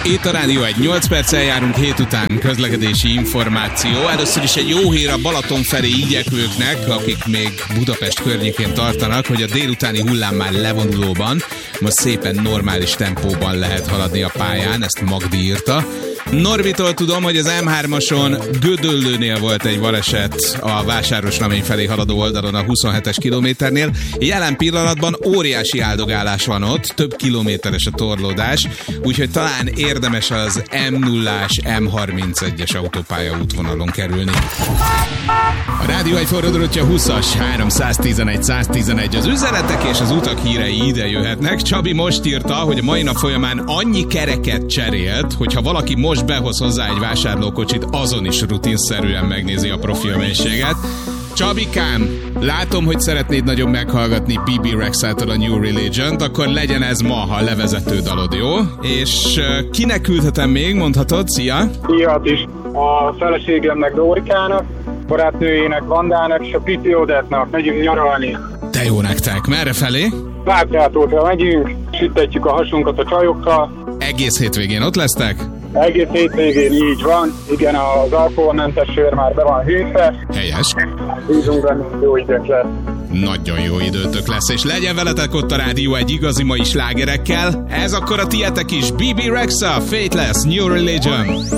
Itt a Rádió 1, 8 perccel járunk, 7 után közlekedési információ. Először is egy jó hír a Balaton felé igyekvőknek, akik még Budapest környékén tartanak, hogy a délutáni hullám már levonulóban. Most szépen normális tempóban lehet haladni a pályán, ezt Magdi írta. Norvitól tudom, hogy az M3-ason Gödöllőnél volt egy baleset a Vásárosnamény felé haladó oldalon a 27-es kilométernél. Jelen pillanatban óriási áldogálás van ott, több kilométeres a torlódás, úgyhogy talán érdemes az M0-ás, M31-es autópálya útvonalon kerülni. A Rádió 1 forradalotja 20-as, 311 111. Az üzenetek és az utak hírei ide jöhetnek. Csabi most írta, hogy a mai nap folyamán annyi kereket cserélt, hogyha valaki most behoz hozzá egy vásárlókocsit, azon is rutinszerűen megnézi a profilmélységet. Csabikám, látom, hogy szeretnéd nagyon meghallgatni Bebe Rexha-tól a New Religion-t, akkor legyen ez ma a levezető dalod, jó? És kinek küldhetem még, mondhatod? Szia! Ilyet is a feleségemnek, Dórikának, barátnőjének, Vandának és a Piti Odettnak. Megyünk nyaralni. De jó nektek! Merre felé? Várkátótra megyünk, sütetjük a hasunkat a csajokkal. Egész hétvégén ott lesztek? Egész hétvégén így van. Igen, az alkoholmentes sör már be van hűtve. Helyes. Bízunk benne, jó időnk lesz. Nagyon jó időtök lesz, és legyen veletek ott a Rádió egy igazi mai slágerekkel. Ez akkor a tietek is. Bebe Rexha, Faithless, New Religion.